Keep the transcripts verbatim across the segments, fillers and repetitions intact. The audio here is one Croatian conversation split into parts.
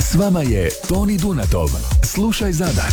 S vama je Toni Dunatov. Slušaj Zadar.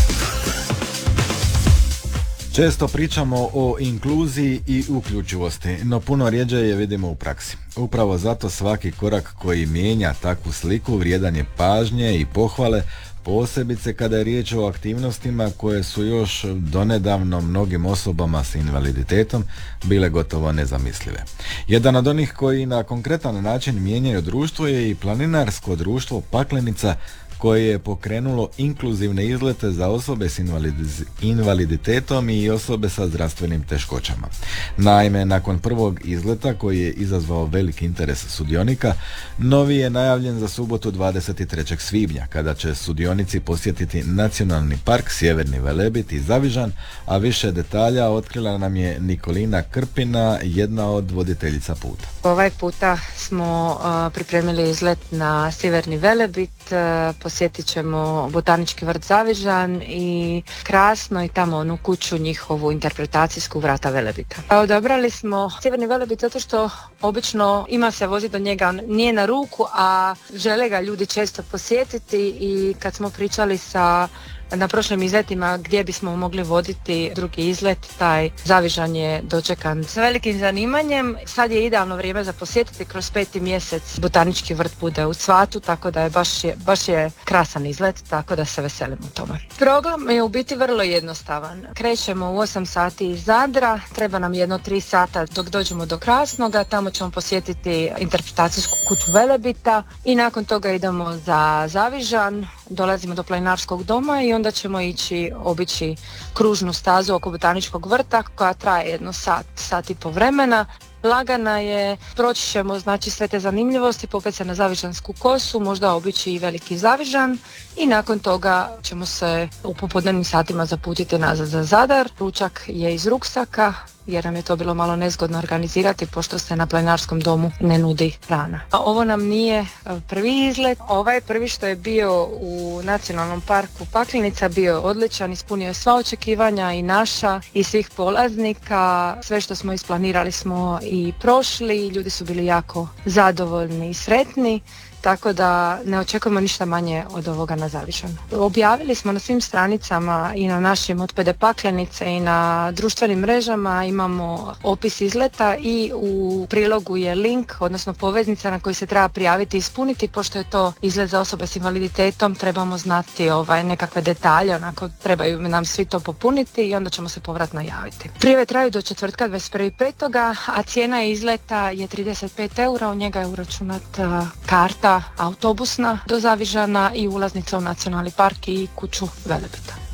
Često pričamo o inkluziji i uključivosti, no puno rjeđe je vidimo u praksi. Upravo zato svaki korak koji mijenja takvu sliku vrijedan je pažnje i pohvale, posebice kada je riječ o aktivnostima koje su još donedavno mnogim osobama s invaliditetom bile gotovo nezamislive. Jedan od onih koji na konkretan način mijenjaju društvo je i planinarsko društvo Paklenica, koje je pokrenulo inkluzivne izlete za osobe s invalidiz- invaliditetom i osobe sa zdravstvenim teškoćama. Naime, nakon prvog izleta koji je izazvao veliki interes sudionika, novi je najavljen za subotu dvadeset trećeg svibnja, kada će sudionici posjetiti Nacionalni park Sjeverni Velebit i Zavižan, a više detalja otkrila nam je Nikolina Krpina, jedna od voditeljica puta. Ovaj puta smo uh, pripremili izlet na Sjeverni Velebit, uh, posjetit ćemo Botanički vrt Zavižan i krasno i tamo onu kuću njihovu interpretacijsku Vrata Velebita. Odabrali smo Sjeverni Velebit zato što obično ima se vozi do njega, nije na ruku, a žele ga ljudi često posjetiti i kad smo pričali sa na prošlim izletima gdje bismo mogli voditi drugi izlet, taj Zavižan je dočekan s velikim zanimanjem. Sad je idealno vrijeme za posjetiti, kroz peti mjesec Botanički vrt bude u cvatu, tako da je baš, je baš je krasan izlet, tako da se veselimo tome. Program je u biti vrlo jednostavan. Krećemo u osam sati iz Zadra, treba nam jedno tri sata dok dođemo do Krasnoga, tamo ćemo posjetiti interpretacijsku kuću Velebita i nakon toga idemo za Zavižan, dolazimo do planinarskog doma i onda ćemo ići obići kružnu stazu oko Botaničkog vrta koja traje jedno sat, sat i po vremena. Lagana je, proći ćemo znači sve te zanimljivosti, popet se na Zavižansku kosu, možda obići i Veliki Zavižan i nakon toga ćemo se u popodnevnim satima zaputiti nazad za Zadar. Ručak je iz ruksaka jer nam je to bilo malo nezgodno organizirati pošto se na planinarskom domu ne nudi hrana. A ovo nam nije prvi izlet, ovaj prvi što je bio u Nacionalnom parku Paklenica bio je odličan, ispunio je sva očekivanja i naša i svih polaznika, sve što smo isplanirali smo i prošli, ljudi su bili jako zadovoljni i sretni. Tako da ne očekujemo ništa manje od ovoga na Zavižanu. Objavili smo na svim stranicama i na našim od P D Paklenice i na društvenim mrežama imamo opis izleta i u prilogu je link, odnosno poveznica na koju se treba prijaviti i ispuniti, pošto je to izlet za osobe s invaliditetom, trebamo znati ovaj, nekakve detalje, onako trebaju nam svi to popuniti i onda ćemo se povratno javiti. Prijave traju do četvrtka dvadeset prvog petog a cijena izleta je trideset pet eura, u njega je uračunata karta autobusna do Zavižana i ulaznica u Nacionalni park i kuću Velebita.